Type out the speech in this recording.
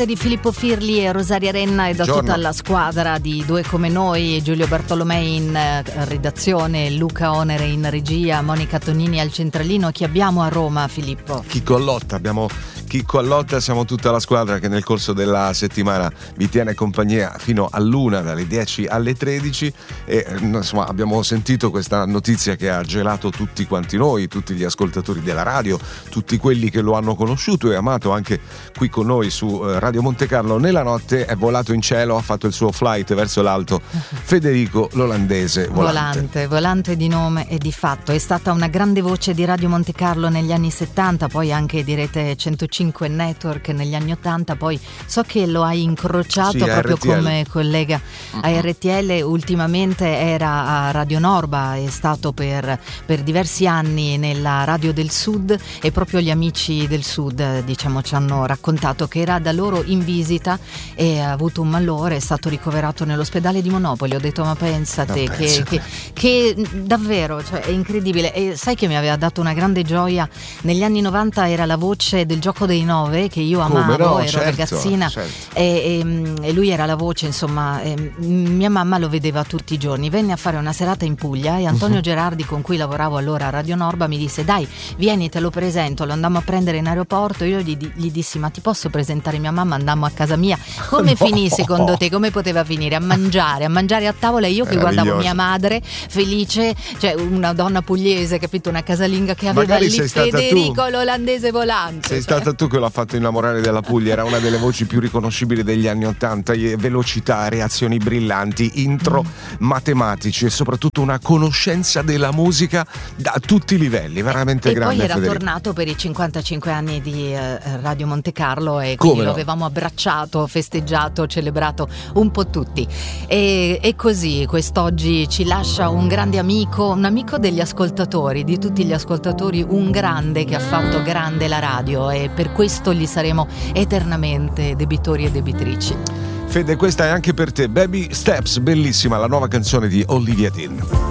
parte di Filippo Firli e Rosaria Renna e da tutta la squadra di Due Come Noi, Giulio Bartolomei in redazione, Luca Onere in regia, Monica Tonini al centralino. Chi abbiamo a Roma, Filippo? Chicco Allotta, abbiamo Chicco Allotta, siamo tutta la squadra che nel corso della settimana vi tiene compagnia fino all'1, dalle 10 alle 13 e insomma abbiamo sentito questa notizia che ha gelato tutti quanti noi, tutti gli ascoltatori della radio, tutti quelli che lo hanno conosciuto e amato anche qui con noi su Radio Monte Carlo. Nella notte è volato in cielo, ha fatto il suo flight verso l'alto Federico l'olandese Volante di nome e di fatto. È stata una grande voce di Radio Monte Carlo negli anni 70, poi anche di Rete 105 Network negli anni 80, poi so che lo hai incrociato proprio RTL. come collega a RTL, ultimamente era a Radio Norba, è stato per diversi anni nella Radio del Sud e proprio gli amici del Sud diciamo ci hanno raccontato che era da loro in visita e ha avuto un malore, è stato ricoverato nell'ospedale di Monopoli. Ho detto ma pensate che davvero, cioè, è incredibile. E sai che mi aveva dato una grande gioia negli anni 90, era la voce del Gioco dei Nove che io amavo, ero ragazzina e lui era la voce, insomma, mia mamma lo vedeva tutti i giorni. Venne a fare una serata in Puglia e Antonio Gerardi, con cui lavoravo allora a Radio Norba, mi disse dai vieni, te lo presento. Lo andammo a prendere in aeroporto, io gli dissi ma ti posso presentare mia mamma? Andammo a casa mia. Come finì secondo te? Come poteva finire? A mangiare a tavola e io che guardavo mia madre felice, cioè una donna pugliese, capito, una casalinga che aveva Magari lì Federico l'olandese volante. Sei stata tu che l'ha fatto innamorare della Puglia, era una delle voci più riconoscibili degli anni 80, velocità, reazioni brillanti, intro matematici e soprattutto una conoscenza della musica da tutti i livelli, veramente grande. E poi era Federico. tornato per i 55 anni di Radio Monte Carlo e quindi lo avevamo abbracciato, festeggiato, celebrato un po' tutti. E così quest'oggi ci lascia un grande amico, un amico degli ascoltatori, di tutti gli ascoltatori, un grande che ha fatto grande la radio e per questo gli saremo eternamente debitori e debitrici. Fede, questa è anche per te, Baby Steps, bellissima la nuova canzone di Olivia Dean.